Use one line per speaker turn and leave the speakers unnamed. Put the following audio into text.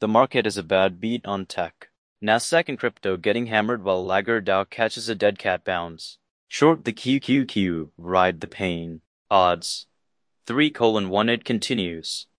The market is a bad beat on tech. Nasdaq and crypto getting hammered while laggard Dow catches a dead cat bounce. Short the QQQ, ride the pain. Odds 3:1 it continues.